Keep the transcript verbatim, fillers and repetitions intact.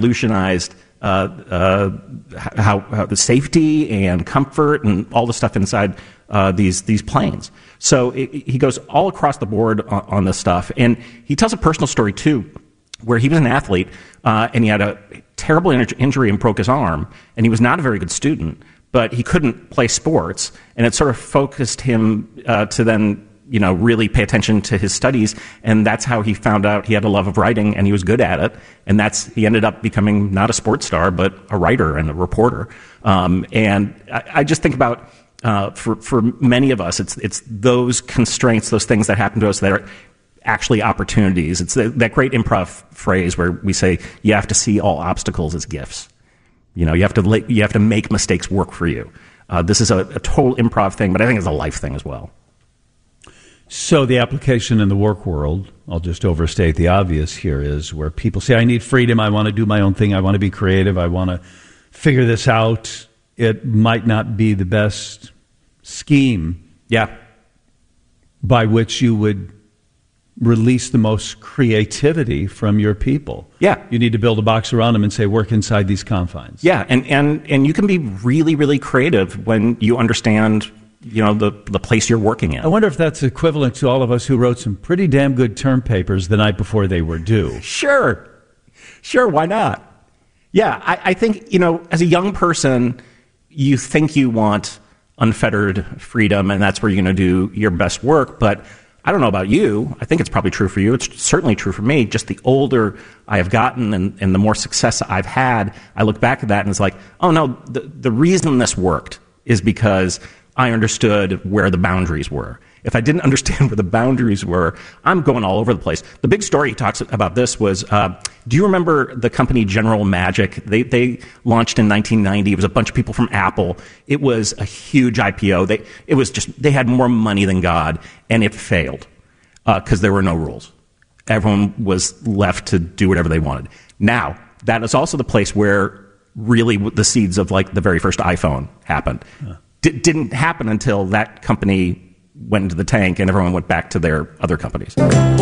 revolutionized uh, uh, how, how the safety and comfort and all the stuff inside uh, these these planes. So it, he goes all across the board on, on this stuff, and he tells a personal story too, where he was an athlete uh, and he had a terrible in- injury and broke his arm, and he was not a very good student, but he couldn't play sports, and it sort of focused him uh, to then, you know, really pay attention to his studies, and that's how he found out he had a love of writing, and he was good at it, and that's he ended up becoming not a sports star, but a writer and a reporter. Um, and I, I just think about uh, for for many of us, it's it's those constraints, those things that happen to us that are actually opportunities. It's the, that great improv phrase where we say you have to see all obstacles as gifts. You know, you have to you have to make mistakes work for you. Uh, this is a, a total improv thing, but I think it's a life thing as well. So the application in the work world, I'll just overstate the obvious here, is where people say, I need freedom, I want to do my own thing, I want to be creative, I want to figure this out. It might not be the best scheme yeah. by which you would release the most creativity from your people. Yeah. You need to build a box around them and say, work inside these confines. Yeah, and, and, and you can be really, really creative when you understand, you know, the, the place you're working in. I wonder if that's equivalent to all of us who wrote some pretty damn good term papers the night before they were due. Sure. Sure, why not? Yeah, I, I think, you know, as a young person, you think you want unfettered freedom, and that's where you're going to do your best work, but I don't know about you. I think it's probably true for you. It's certainly true for me. Just the older I have gotten and, and the more success I've had, I look back at that and it's like, oh no, the, the reason this worked is because I understood where the boundaries were. If I didn't understand where the boundaries were, I'm going all over the place. The big story he talks about this was, uh, do you remember the company General Magic? They they launched in nineteen ninety. It was a bunch of people from Apple. It was a huge I P O. They it was just they had more money than God, and it failed because uh, there were no rules. Everyone was left to do whatever they wanted. Now, that is also the place where really the seeds of like the very first iPhone happened. Huh. D- didn't happen until that company went into the tank and everyone went back to their other companies.